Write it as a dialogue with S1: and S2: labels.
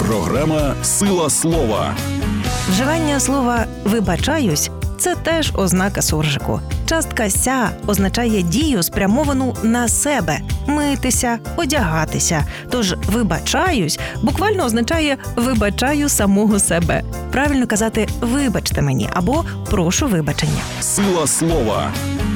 S1: Програма «Сила слова».
S2: Вживання слова «вибачаюсь» – це теж ознака суржику. Частка «ся» означає дію, спрямовану на себе – митися, одягатися. Тож «вибачаюсь» буквально означає «вибачаю самого себе». Правильно казати «вибачте мені» або «прошу вибачення».
S1: Сила слова.